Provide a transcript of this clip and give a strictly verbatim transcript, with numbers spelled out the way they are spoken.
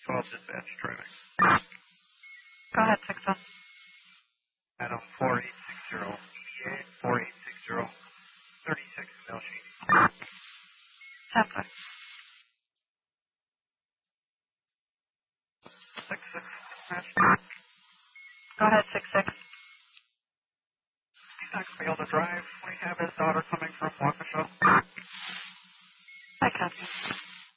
twelve dispatch traffic. Go ahead, six one. Adam four eight six zero, E D A four eight six zero, thirty-six Mill Shady. Sampler. six six dispatch. Go ahead, six six. He's not going to be able to drive. We have his daughter coming from Waukesha. I copy.